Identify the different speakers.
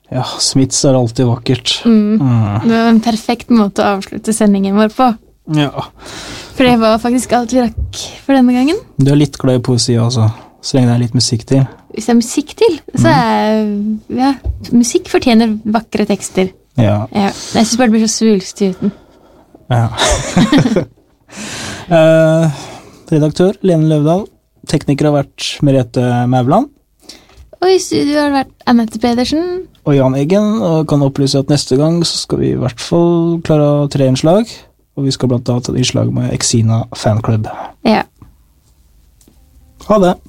Speaker 1: Ja, Smiths alltid vakkert.
Speaker 2: Det var en perfekt måte å avslutte sendingen vår på.
Speaker 1: Ja.
Speaker 2: For det var faktisk alt vi rakk for denne gangen.
Speaker 1: Du er litt glad i poesi, altså. Så lenge det er litt musikk til.
Speaker 2: Hvis det er musikk til, så ja, musikk fortjener vakre tekster.
Speaker 1: Ja.
Speaker 2: Jeg synes bare det blir så svulstig uten.
Speaker 1: Ja. Redaktør Lene Løvdahl. Tekniker har vært Merete Mævland.
Speaker 2: Og i studio har det vært Annette Pedersen.
Speaker 1: Og Jan Eggen, og kan opplyse at neste gang så skal vi i hvert fall klare å tre innslag. Og vi skal blant annet ta innslag med Exina Fanclub.
Speaker 2: Ja.
Speaker 1: Ha det!